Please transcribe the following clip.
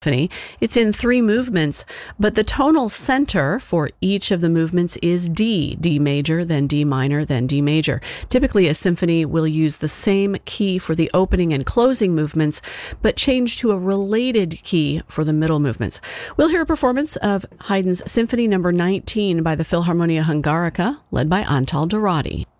Symphony. It's in 3 movements, but the tonal center for each of the movements is D. D major, then D minor, then D major. Typically, a symphony will use the same key for the opening and closing movements, but change to a related key for the middle movements. We'll hear a performance of Haydn's Symphony No. 19 by the Philharmonia Hungarica, led by Antal Dorati.